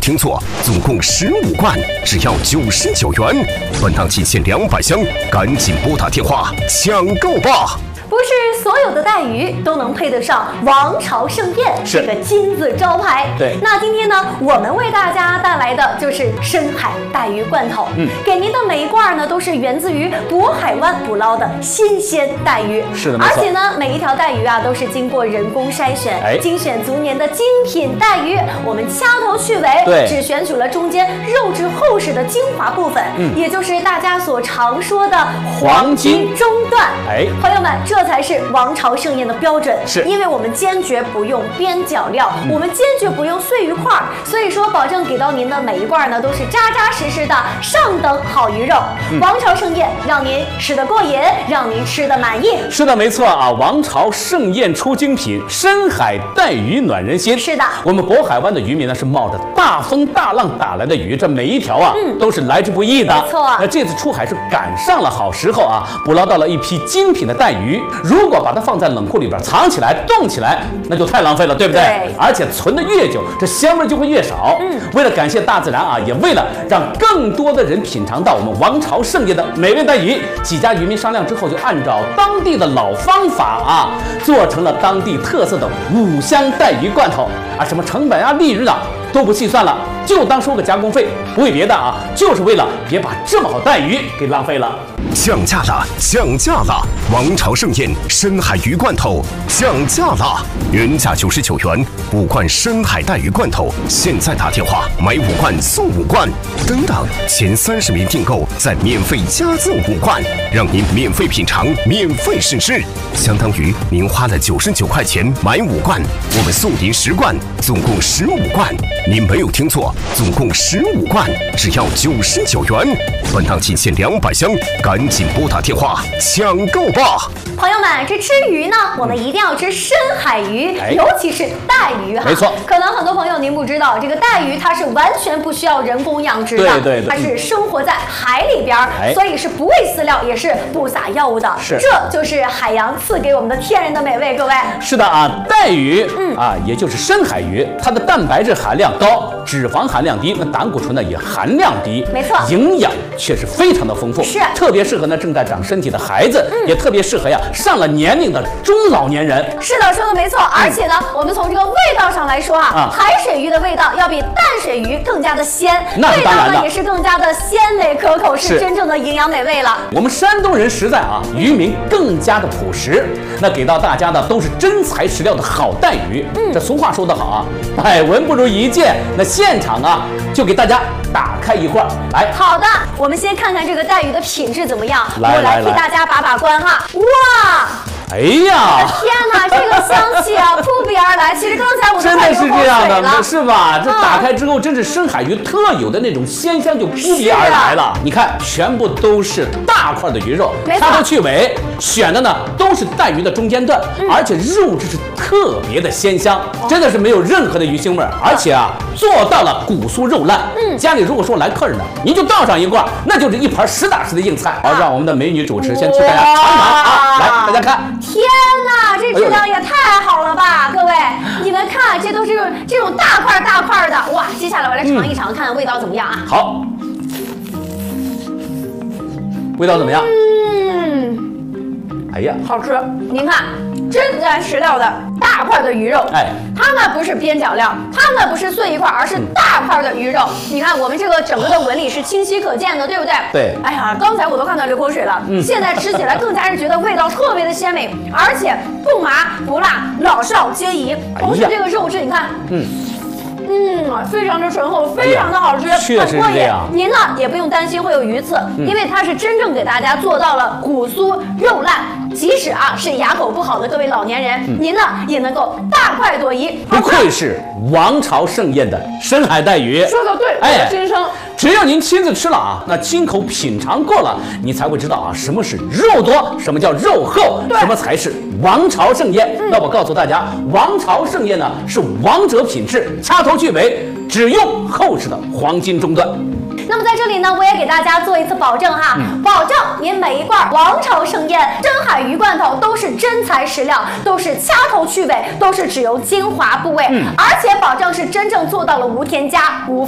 听错，总共15罐，只要99元。本档仅限200箱，赶紧拨打电话抢购吧！ 不是所有的带鱼都能配得上王朝盛宴这个金字招牌。 对， 那今天呢，我们为大家带来的就是深海带鱼罐头。给您的每一罐呢，都是源自于渤海湾捕捞的新鲜带鱼。 是的， 而且呢，每一条带鱼啊，都是经过人工筛选，精选足年的精品带鱼。我们掐头去尾，只选取了中间肉质厚实的精华部分，也就是大家所常说的黄金中段。朋友们，这才是王朝盛宴的标准，因为我们坚决不用边角料，我们坚决不用碎鱼块，所以说保证给到您的每一罐呢都是扎扎实实的上等好鱼肉。王朝盛宴让您吃得过瘾，让您吃得满意。 是的，没错啊！王朝盛宴出精品，深海带鱼暖人心。 是的， 我们渤海湾的渔民呢是冒着大风大浪打来的鱼，这每一条啊都是来之不易的。 没错， 那这次出海是赶上了好时候啊，捕捞到了一批精品的带鱼。如果把它放在冷库里边藏起来、冻起来，那就太浪费了，对不对？而且存得越久，这香味就会越少。为了感谢大自然啊，也为了让更多的人品尝到我们王朝盛宴的美味带鱼，几家渔民商量之后，就按照当地的老方法啊，做成了当地特色的5香带鱼罐头啊，什么成本啊、利润啊都不细算了，就当收个加工费，不为别的啊，就是为了别把这么好带鱼给浪费了。 降价了，降价了！王朝盛宴深海鱼罐头降价了，原价99元，5罐深海带鱼罐头，现在打电话买5罐送5罐，等等，前30名订购再免费加赠5罐，让您免费品尝，免费试吃，相当于您花了99块钱买5罐，我们送您10罐，总共15罐。您没有听错，总共15罐，只要99元。本档仅限200箱，赶紧拨打电话抢购吧！ 朋友们，这吃鱼呢，我们一定要吃深海鱼，尤其是带鱼哈。 没错， 可能很多朋友您不知道，这个带鱼它是完全不需要人工养殖的， 对， 它是生活在海里边，所以是不喂饲料，也是不撒药物的。这就是海洋赐给我们的天然的美味。各位， 是的啊，带鱼啊，也就是深海鱼，它的蛋白质含量高，脂肪含量低，那胆固醇呢也含量低， 没错， 营养却是非常的丰富，特别适合呢正在长身体的孩子，也特别适合呀上了年龄的中老年人。 是的，说的没错。而且呢，我们从这个味道上来说啊，海水鱼的味道要比淡水鱼更加的鲜，味道呢也是更加的鲜美可口，是真正的营养美味了。 我们山东人实在啊，渔民更加的朴实，那给到大家的都是真材实料的好带鱼。这俗话说得好啊，百闻不如一见。那现场啊，就给大家打开一罐来。 好的，我们先看看这个带鱼的品质怎么样，我来替大家把关哈。哇！ 哎呀！ 天哪，这个香气啊，扑鼻而来。其实刚才我真的是这样的，是吧？这打开之后，真是深海鱼特有的那种鲜香就扑鼻而来了。你看，全部都是大块的鱼肉，掐头去尾，选的呢都是带鱼的中间段，而且肉质是特别的鲜香，真的是没有任何的鱼腥味，而且啊做到了骨酥肉烂。家里如果说来客人呢，您就倒上一罐，那就是一盘实打实的硬菜。好，让我们的美女主持先替大家尝尝啊，来，大家看。 天哪，这质量也太好了吧！各位，你们看，这都是这种大块大块的，哇！接下来我来尝一尝，看看味道怎么样啊？ 好，味道怎么样？哎呀， 好吃！您看，真材实料的大块的鱼肉，它们不是边角料，它们不是碎一块，而是大块的鱼肉。你看我们这个整个的纹理是清晰可见的，对不对？ 对。 哎呀，刚才我都看到流口水了。现在吃起来更加是觉得味道特别的鲜美，而且不麻不辣，老少皆宜。同时这个肉质，你看，非常的醇厚，非常的好吃，很过瘾。您呢也不用担心会有鱼刺，因为它是真正给大家做到了骨酥肉烂。即使啊是牙口不好的各位老年人，您呢也能够大快朵颐。 不愧是王朝盛宴的深海带鱼， 说的对，我的心声。 只要您亲自吃了啊，那亲口品尝过了，你才会知道啊什么是肉多，什么叫肉厚，什么才是王朝盛宴。那我告诉大家，王朝盛宴呢是王者品质，掐头去尾，只用厚实的黄金中段。 那么在这里呢，我也给大家做一次保证哈，保证您每一罐王朝盛宴深海鱼罐头都是真材实料，都是掐头去尾，都是只用精华部位，而且保证是真正做到了无添加、无